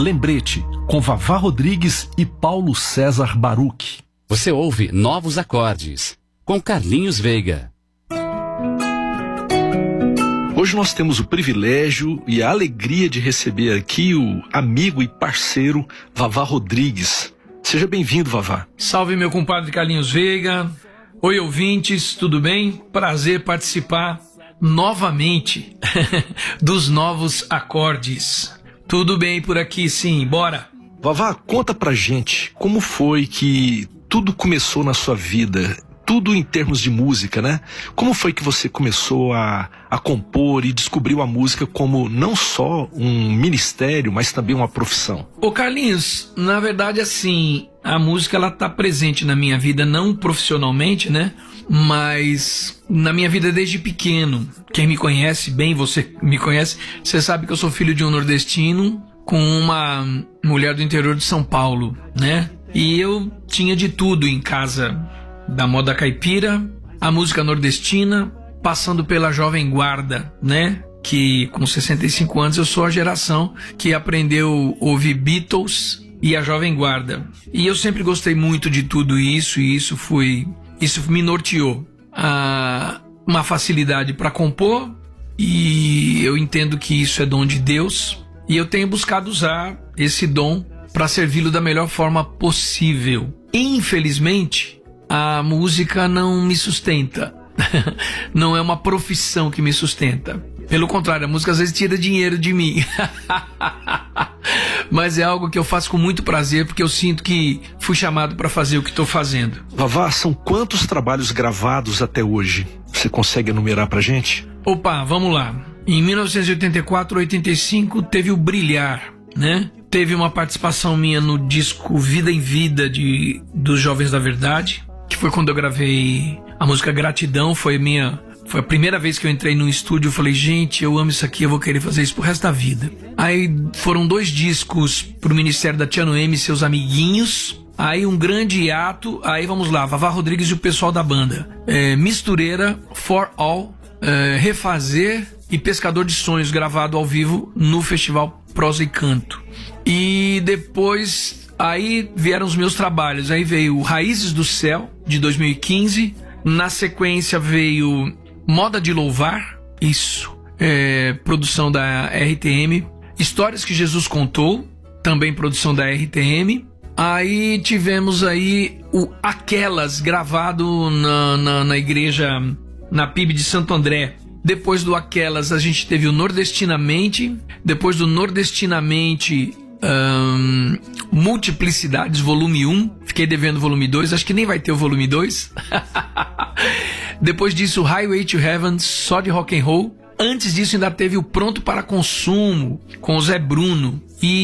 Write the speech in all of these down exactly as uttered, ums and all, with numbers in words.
Lembrete, com Vavá Rodrigues e Paulo César Baruch. Você ouve Novos Acordes, com Carlinhos Veiga. Hoje nós temos o privilégio e a alegria de receber aqui o amigo e parceiro Vavá Rodrigues. Seja bem-vindo, Vavá. Salve, meu compadre Carlinhos Veiga. Oi, ouvintes, tudo bem? Prazer participar novamente dos Novos Acordes. Tudo bem por aqui, sim, bora. Vavá, conta pra gente como foi que tudo começou na sua vida, tudo em termos de música, né? Como foi que você começou a, a compor e descobriu a música como não só um ministério, mas também uma profissão? Ô Carlinhos, na verdade assim, a música ela tá presente na minha vida, não profissionalmente, né? Mas na minha vida desde pequeno. Quem me conhece bem, você me conhece, você sabe que eu sou filho de um nordestino com uma mulher do interior de São Paulo, né? E eu tinha de tudo em casa, da moda caipira, a música nordestina, passando pela Jovem Guarda, né? Que com sessenta e cinco anos eu sou a geração que aprendeu a ouvir Beatles e a Jovem Guarda. E eu sempre gostei muito de tudo isso, e isso foi, isso me norteou. Ah, uma facilidade para compor, e eu entendo que isso é dom de Deus, e eu tenho buscado usar esse dom para servi-lo da melhor forma possível. Infelizmente, a música não me sustenta. Não é uma profissão que me sustenta. Pelo contrário, a música às vezes tira dinheiro de mim. Mas é algo que eu faço com muito prazer, porque eu sinto que fui chamado para fazer o que estou fazendo. Vavá, são quantos trabalhos gravados até hoje? Você consegue enumerar pra gente? Opa, vamos lá. Em mil novecentos e oitenta e quatro, oitenta e cinco teve o Brilhar, né? Teve uma participação minha no disco Vida em Vida de, dos Jovens da Verdade, que foi quando eu gravei a música Gratidão. Foi minha, foi a primeira vez que eu entrei num estúdio. Eu falei, gente, eu amo isso aqui, eu vou querer fazer isso pro resto da vida. Aí foram dois discos pro Ministério da Tia Noemi e seus amiguinhos. Aí um grande hiato. Aí vamos lá, Vavá Rodrigues e o pessoal da banda. É, Mistureira, For All, é, Refazer e Pescador de Sonhos, gravado ao vivo no Festival Prosa e Canto. E depois, aí vieram os meus trabalhos. Aí veio Raízes do Céu, de dois mil e quinze. Na sequência veio Moda de Louvar, isso, é, produção da R T M. Histórias que Jesus Contou, também produção da R T M. Aí tivemos aí o Aquelas, gravado na, na, na igreja, na P I B de Santo André. Depois do Aquelas a gente teve o Nordestinamente. Depois do Nordestinamente, um, Multiplicidades, volume um. Fiquei devendo o volume dois, acho que nem vai ter o volume dois. Depois disso, Highway to Heaven, só de rock and roll. Antes disso ainda teve o Pronto para Consumo, com o Zé Bruno.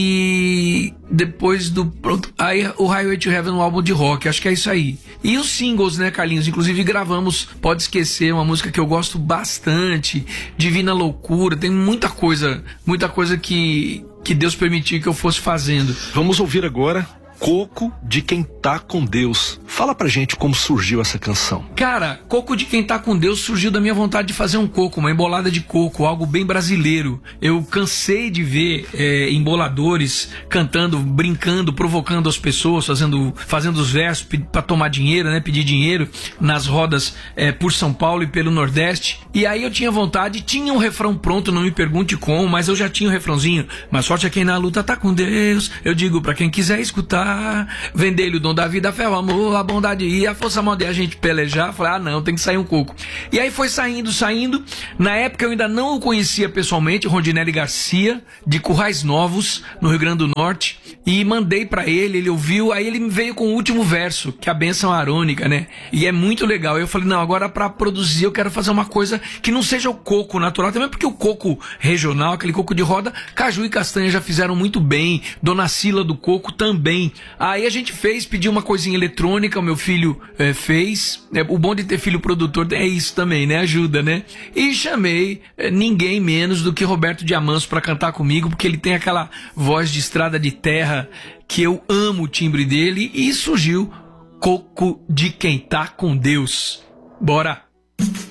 E depois do pronto, aí o Highway to Heaven, um álbum de rock, acho que é isso aí. E os singles, né, Carlinhos? Inclusive gravamos Pode Esquecer, uma música que eu gosto bastante, Divina Loucura, tem muita coisa, muita coisa que, que Deus permitiu que eu fosse fazendo. Vamos ouvir agora Coco de Quem Tá com Deus. Fala pra gente como surgiu essa canção. Cara, Coco de Quem Tá com Deus surgiu da minha vontade de fazer um coco, uma embolada de coco, algo bem brasileiro. Eu cansei de ver é, emboladores cantando, brincando, provocando as pessoas, fazendo, fazendo os versos pra tomar dinheiro, né? Pedir dinheiro nas rodas é, por São Paulo e pelo Nordeste. E aí eu tinha vontade, tinha um refrão pronto, não me pergunte como, mas eu já tinha o refrãozinho. Mais forte é quem na luta tá com Deus. Eu digo pra quem quiser escutar, vender-lhe o dom da vida, a fé, o amor, a bondade e a força mão de a gente pelejar. Falei, ah não, tem que sair um coco. E aí foi saindo, saindo. Na época eu ainda não o conhecia pessoalmente, Rondinelli Garcia, de Currais Novos, no Rio Grande do Norte, e mandei pra ele, ele ouviu, aí ele me veio com o último verso, que é a bênção arônica, né? E é muito legal. Eu falei, não, agora pra produzir eu quero fazer uma coisa que não seja o coco natural, também porque o coco regional, aquele coco de roda, Caju e Castanha já fizeram muito bem, Dona Cila do Coco também. Aí a gente fez, pediu uma coisinha eletrônica, o meu filho é, fez. É, o bom de ter filho produtor é isso também, né? Ajuda, né? E chamei é, ninguém menos do que Roberto Diamanso pra cantar comigo, porque ele tem aquela voz de estrada de terra que eu amo o timbre dele, e surgiu Coco de Quem Tá com Deus. Bora!